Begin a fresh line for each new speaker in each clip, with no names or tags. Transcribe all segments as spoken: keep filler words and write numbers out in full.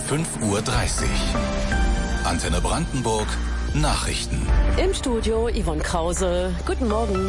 fünf Uhr dreißig. Antenne Brandenburg, Nachrichten.
Im Studio Yvonne Krause. Guten Morgen.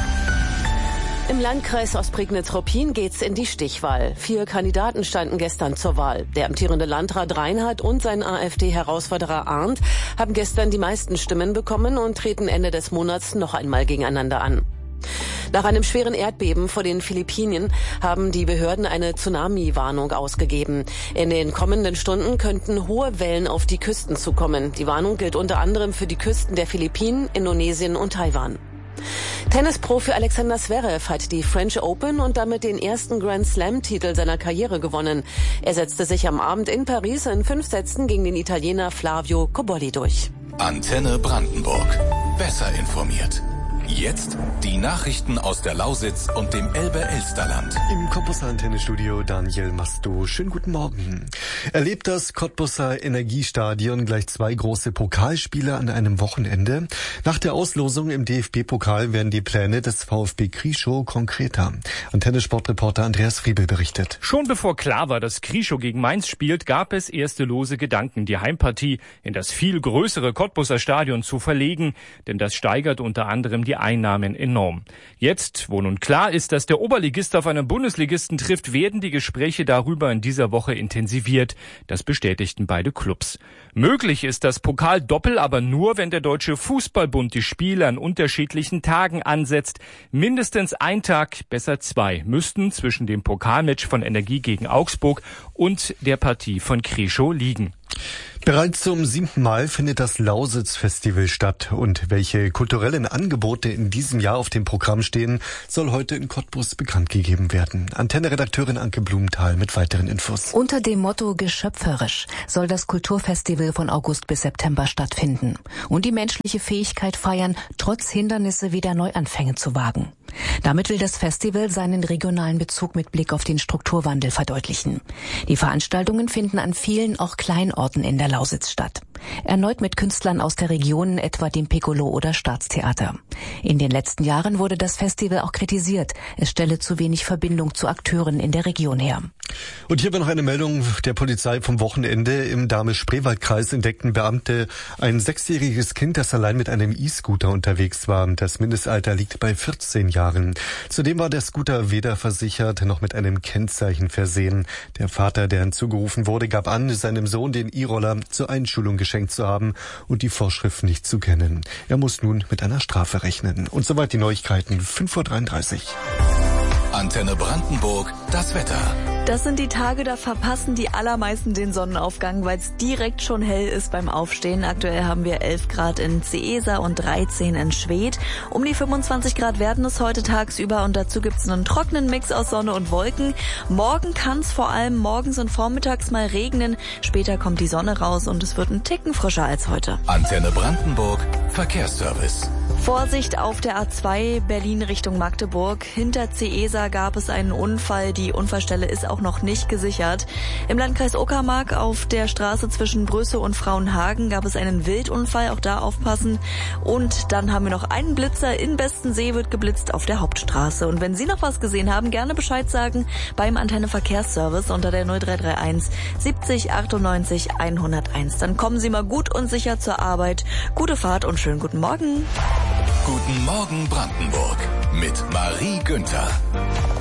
Im Landkreis Ostprignitz-Ruppin geht's in die Stichwahl. Vier Kandidaten standen gestern zur Wahl. Der amtierende Landrat Reinhardt und sein AfD-Herausforderer Arndt haben gestern die meisten Stimmen bekommen und treten Ende des Monats noch einmal gegeneinander an. Nach einem schweren Erdbeben vor den Philippinen haben die Behörden eine Tsunami-Warnung ausgegeben. In den kommenden Stunden könnten hohe Wellen auf die Küsten zukommen. Die Warnung gilt unter anderem für die Küsten der Philippinen, Indonesien und Taiwan. Tennisprofi Alexander Zverev hat die French Open und damit den ersten Grand Slam-Titel seiner Karriere gewonnen. Er setzte sich am Abend in Paris in fünf Sätzen gegen den Italiener Flavio Cobolli durch.
Antenne Brandenburg. Besser informiert. Jetzt die Nachrichten aus der Lausitz und dem Elbe-Elsterland.
Im Cottbuser Antennestudio Daniel Masto. Schönen guten Morgen. Erlebt das Cottbuser Energiestadion gleich zwei große Pokalspiele an einem Wochenende? Nach der Auslosung im D F B-Pokal werden die Pläne des VfB Krieschow konkreter. Antenne-Sportreporter Andreas Friebel berichtet.
Schon bevor klar war, dass Krieschow gegen Mainz spielt, gab es erste lose Gedanken, die Heimpartie in das viel größere Cottbuser Stadion zu verlegen, denn das steigert unter anderem die Einnahmen enorm. Jetzt, wo nun klar ist, dass der Oberligist auf einen Bundesligisten trifft, werden die Gespräche darüber in dieser Woche intensiviert. Das bestätigten beide Clubs. Möglich ist das Pokaldoppel aber nur, wenn der Deutsche Fußballbund die Spiele an unterschiedlichen Tagen ansetzt. Mindestens ein Tag, besser zwei, müssten zwischen dem Pokalmatch von Energie gegen Augsburg und der Partie von Krieschow liegen.
Bereits zum siebten Mal findet das Lausitz-Festival statt. Und welche kulturellen Angebote in diesem Jahr auf dem Programm stehen, soll heute in Cottbus bekannt gegeben werden. Antenne-Redakteurin Anke Blumenthal mit weiteren Infos.
Unter dem Motto Geschöpferisch soll das Kulturfestival von August bis September stattfinden und die menschliche Fähigkeit feiern, trotz Hindernisse wieder Neuanfänge zu wagen. Damit will das Festival seinen regionalen Bezug mit Blick auf den Strukturwandel verdeutlichen. Die Veranstaltungen finden an vielen, auch kleinen Orten in der Lausitz statt. Erneut mit Künstlern aus der Region, etwa dem Piccolo oder Staatstheater. In den letzten Jahren wurde das Festival auch kritisiert. Es stelle zu wenig Verbindung zu Akteuren in der Region her.
Und hier war noch eine Meldung der Polizei vom Wochenende. Im Dahme-Spreewald-Kreis entdeckten Beamte ein sechsjähriges Kind, das allein mit einem E-Scooter unterwegs war. Das Mindestalter liegt bei vierzehn Jahren. Zudem war der Scooter weder versichert noch mit einem Kennzeichen versehen. Der Vater, der hinzugerufen wurde, gab an, seinem Sohn den E-Roller zur Einschulung geschenkt zu haben und die Vorschrift nicht zu kennen. Er muss nun mit einer Strafe rechnen. Und soweit die Neuigkeiten, fünf Uhr dreiunddreißig.
Antenne Brandenburg, das Wetter.
Das sind die Tage, da verpassen die allermeisten den Sonnenaufgang, weil es direkt schon hell ist beim Aufstehen. Aktuell haben wir elf Grad in Ceesa und dreizehn in Schwedt. Um die fünfundzwanzig Grad werden es heute tagsüber und dazu gibt es einen trockenen Mix aus Sonne und Wolken. Morgen kann es vor allem morgens und vormittags mal regnen. Später kommt die Sonne raus und es wird ein Ticken frischer als heute.
Antenne Brandenburg, Verkehrsservice.
Vorsicht auf der A zwei Berlin Richtung Magdeburg. Hinter Ceesa gab es einen Unfall. Die Unfallstelle ist auch noch nicht gesichert. Im Landkreis Uckermark auf der Straße zwischen Brüssow und Frauenhagen gab es einen Wildunfall. Auch da aufpassen. Und dann haben wir noch einen Blitzer. In Bestensee wird geblitzt auf der Hauptstraße. Und wenn Sie noch was gesehen haben, gerne Bescheid sagen beim Antenne Verkehrsservice unter der null drei drei eins siebzig achtundneunzig hunderteins. Dann kommen Sie mal gut und sicher zur Arbeit. Gute Fahrt und schönen guten Morgen.
Guten Morgen Brandenburg mit Marie Günther.